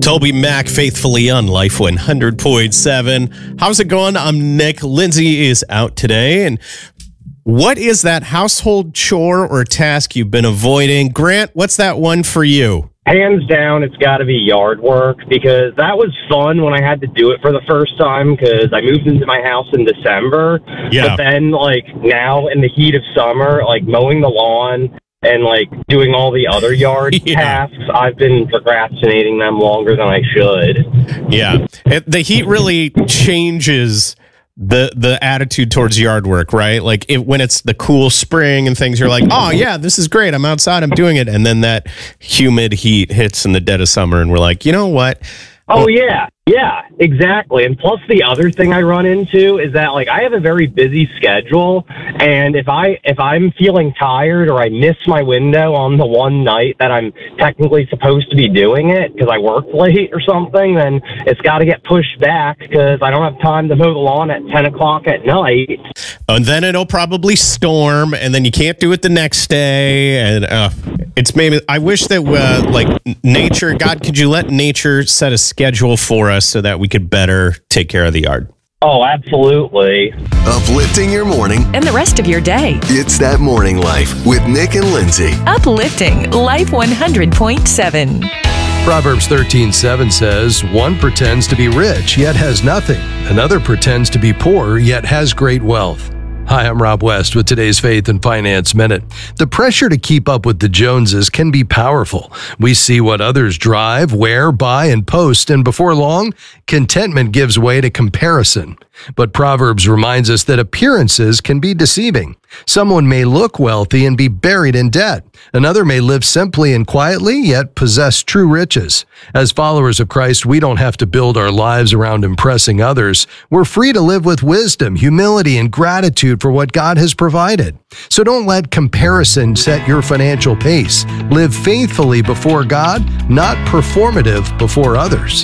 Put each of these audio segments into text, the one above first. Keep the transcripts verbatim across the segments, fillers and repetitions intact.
Toby Mac, faithfully on Life one hundred point seven. How's it going? I'm Nick. Lindsay is out today. And what is that household chore or task you've been avoiding? Grant, what's that one for you? Hands down, it's got to be yard work, because that was fun when I had to do it for the first time, because I moved into my house in December. Yeah. But then, like, now in the heat of summer, like mowing the lawn and, like, doing all the other yard Yeah. tasks, I've been procrastinating them longer than I should. Yeah. It, the heat really changes the the attitude towards yard work, right? Like it, when it's the cool spring and things, you're like, oh yeah, this is great. I'm outside, I'm doing it. And then that humid heat hits in the dead of summer and we're like, you know what? Oh, yeah. Yeah, exactly. And plus the other thing I run into is that, like, I have a very busy schedule, and if I if I'm feeling tired or I miss my window on the one night that I'm technically supposed to be doing it because I work late or something, then it's got to get pushed back because I don't have time to mow the lawn at ten o'clock at night. And then it'll probably storm, and then you can't do it the next day. And uh, it's maybe I wish that uh, like nature, God, could you let nature set a schedule for us so that we could better take care of the yard? Oh, absolutely. Uplifting your morning and the rest of your day. It's That Morning Life with Nick and Lindsay. Uplifting Life one hundred point seven. Proverbs thirteen seven says, "One pretends to be rich, yet has nothing. Another pretends to be poor, yet has great wealth." Hi, I'm Rob West with today's Faith and Finance Minute. The pressure to keep up with the Joneses can be powerful. We see what others drive, wear, buy, and post, and before long, contentment gives way to comparison. But Proverbs reminds us that appearances can be deceiving. Someone may look wealthy and be buried in debt. Another may live simply and quietly, yet possess true riches. As followers of Christ, we don't have to build our lives around impressing others. We're free to live with wisdom, humility, and gratitude for what God has provided. So don't let comparison set your financial pace. Live faithfully before God, not performative before others.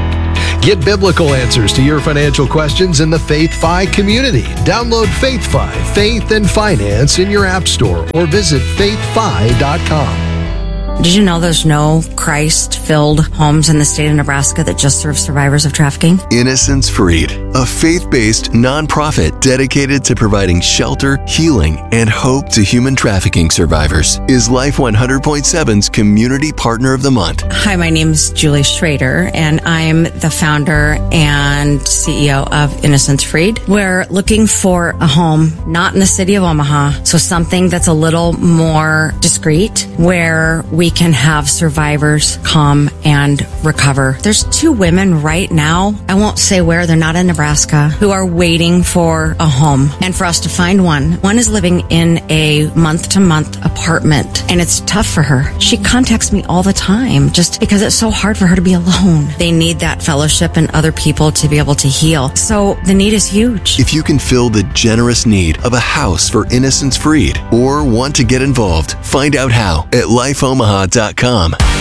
Get biblical answers to your financial questions in the FaithFi community. Download FaithFi, Faith and Finance in your app store or visit faith fi dot com. Did you know there's no Christ-filled homes in the state of Nebraska that just serve survivors of trafficking? Innocence Freed, a faith-based nonprofit dedicated to providing shelter, healing, and hope to human trafficking survivors, is Life one hundred point seven's Community Partner of the Month. Hi, my name's Julie Schrader, and I'm the founder and C E O of Innocence Freed. We're looking for a home, not in the city of Omaha, so something that's a little more discreet, where we can have survivors come and recover. There's two women right now, I won't say where, they're not in Nebraska, who are waiting for a home and for us to find one. One is living in a month-to-month apartment, and it's tough for her. She contacts me all the time just because it's so hard for her to be alone. They need that fellowship and other people to be able to heal. So the need is huge. If you can fill the generous need of a house for Innocence Freed or want to get involved, find out how at life omaha dot com.